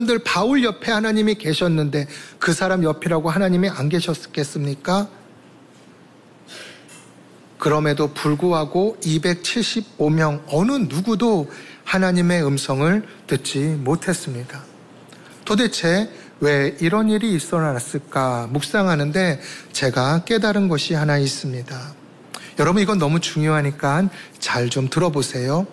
바울 옆에 하나님이 계셨는데 그 사람 옆이라고 하나님이 안 계셨겠습니까? 그럼에도 불구하고 275명 어느 누구도 하나님의 음성을 듣지 못했습니다. 도대체 왜 이런 일이 일어났을까 묵상하는데 제가 깨달은 것이 하나 있습니다. 여러분, 이건 너무 중요하니까 잘 좀 들어보세요.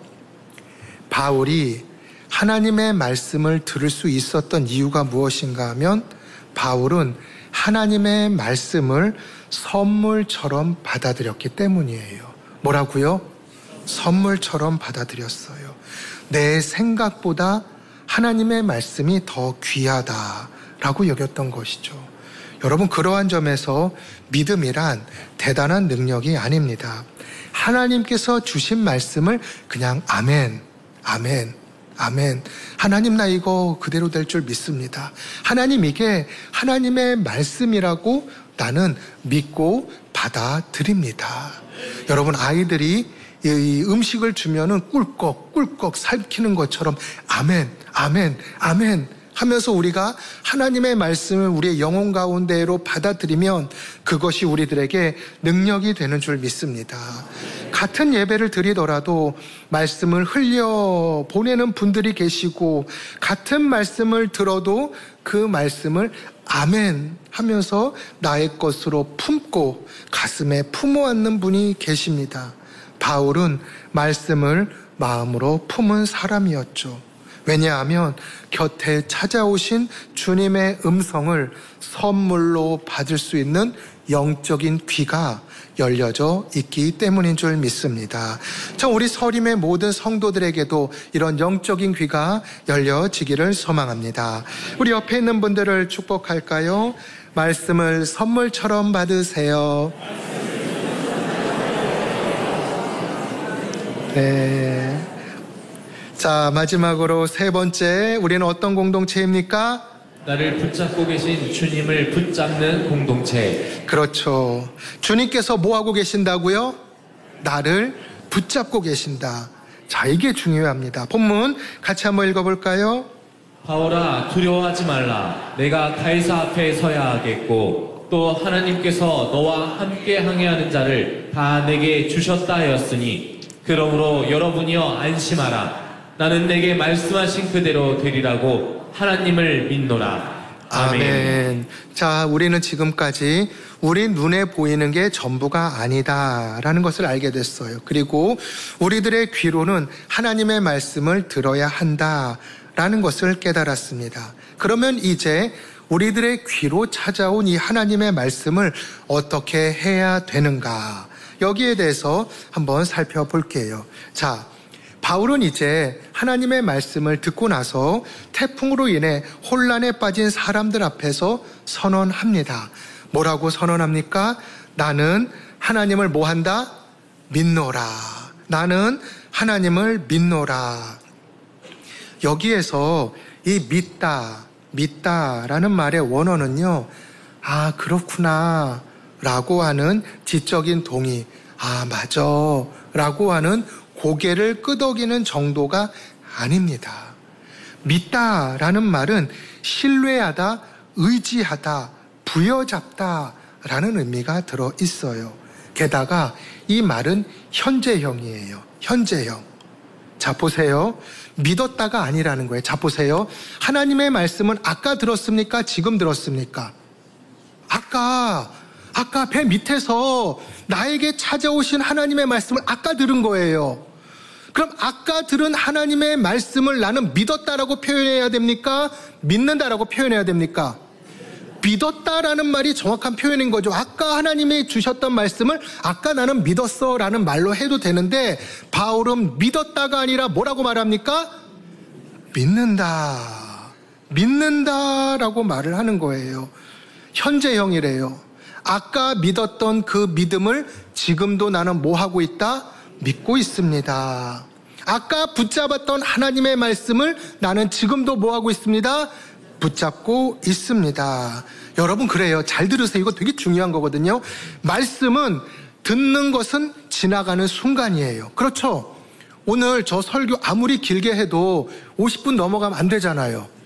바울이 하나님의 말씀을 들을 수 있었던 이유가 무엇인가 하면 바울은 하나님의 말씀을 선물처럼 받아들였기 때문이에요. 뭐라고요? 선물처럼 받아들였어요. 내 생각보다 하나님의 말씀이 더 귀하다라고 여겼던 것이죠. 여러분, 그러한 점에서 믿음이란 대단한 능력이 아닙니다. 하나님께서 주신 말씀을 그냥 아멘, 아멘, 아멘. 하나님, 나 이거 그대로 될 줄 믿습니다. 하나님, 이게 하나님의 말씀이라고 나는 믿고 받아들입니다. 여러분, 아이들이 이 음식을 주면은 꿀꺽꿀꺽 삼키는 것처럼 아멘, 아멘, 아멘 하면서 우리가 하나님의 말씀을 우리의 영혼 가운데로 받아들이면 그것이 우리들에게 능력이 되는 줄 믿습니다. 같은 예배를 드리더라도 말씀을 흘려 보내는 분들이 계시고 같은 말씀을 들어도 그 말씀을 아멘 하면서 나의 것으로 품고 가슴에 품어 안는 분이 계십니다. 바울은 말씀을 마음으로 품은 사람이었죠. 왜냐하면 곁에 찾아오신 주님의 음성을 선물로 받을 수 있는 영적인 귀가 열려져 있기 때문인 줄 믿습니다. 참, 우리 서림의 모든 성도들에게도 이런 영적인 귀가 열려지기를 소망합니다. 우리 옆에 있는 분들을 축복할까요? 말씀을 선물처럼 받으세요. 네. 자, 마지막으로 세 번째, 우리는 어떤 공동체입니까? 나를 붙잡고 계신 주님을 붙잡는 공동체. 그렇죠. 주님께서 뭐 하고 계신다고요? 나를 붙잡고 계신다. 자, 이게 중요합니다. 본문 같이 한번 읽어볼까요? 바울아, 두려워하지 말라. 내가 가이사 앞에 서야 하겠고 또 하나님께서 너와 함께 항해하는 자를 다 내게 주셨다 하였으니 그러므로 여러분이여 안심하라. 나는 내게 말씀하신 그대로 되리라고 하나님을 믿노라. 아멘. 아멘. 자, 우리는 지금까지 우리 눈에 보이는 게 전부가 아니다라는 것을 알게 됐어요. 그리고 우리들의 귀로는 하나님의 말씀을 들어야 한다라는 것을 깨달았습니다. 그러면 이제 우리들의 귀로 찾아온 이 하나님의 말씀을 어떻게 해야 되는가? 여기에 대해서 한번 살펴볼게요. 자, 바울은 이제 하나님의 말씀을 듣고 나서 태풍으로 인해 혼란에 빠진 사람들 앞에서 선언합니다. 뭐라고 선언합니까? 나는 하나님을 뭐 한다? 믿노라. 나는 하나님을 믿노라. 여기에서 이 믿다라는 말의 원어는요, 아, 그렇구나 라고 하는 지적인 동의, 아, 맞아 라고 하는 고개를 끄덕이는 정도가 아닙니다. 믿다라는 말은 신뢰하다, 의지하다, 부여잡다 라는 의미가 들어 있어요. 게다가 이 말은 현재형이에요. 현재형. 자, 보세요. 믿었다가 아니라는 거예요. 자, 보세요. 하나님의 말씀은 아까 들었습니까? 지금 들었습니까? 아까 배 밑에서 나에게 찾아오신 하나님의 말씀을 아까 들은 거예요. 그럼 아까 들은 하나님의 말씀을 나는 믿었다라고 표현해야 됩니까? 믿는다라고 표현해야 됩니까? 믿었다라는 말이 정확한 표현인 거죠. 아까 하나님이 주셨던 말씀을 아까 나는 믿었어 라는 말로 해도 되는데 바울은 믿었다가 아니라 뭐라고 말합니까? 믿는다라고 말을 하는 거예요. 현재형이래요. 아까 믿었던 그 믿음을 지금도 나는 뭐 하고 있다? 믿고 있습니다. 아까 붙잡았던 하나님의 말씀을 나는 지금도 뭐 하고 있습니다? 붙잡고 있습니다. 여러분, 그래요. 잘 들으세요. 이거 되게 중요한 거거든요. 말씀은 듣는 것은 지나가는 순간이에요. 그렇죠? 오늘 저 설교 아무리 길게 해도 50분 넘어가면 안 되잖아요.